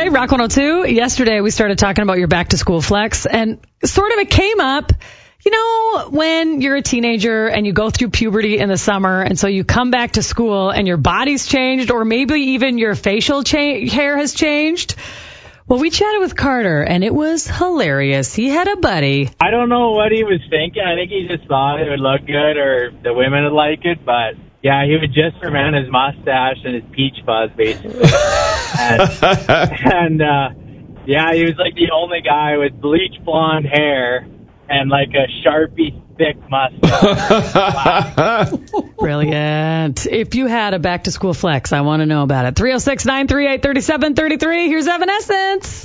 Hey, Rock 102. Yesterday we started talking about your back to school flex, and sort of it came up, you know, when you're a teenager and you go through puberty in the summer, and so you come back to school and your body's changed, or maybe even your facial hair has changed. Well, we chatted with Carter, and it was hilarious. He had a buddy. I don't know what he was thinking. I think he just thought it would look good or the women would like it, but yeah, he would just ferment his mustache and his peach fuzz, basically. and yeah, he was like the only guy with bleach blonde hair and like a Sharpie thick mustache. Brilliant. If you had a back to school flex, I want to know about it. 306-938-3733. Here's Evanescence.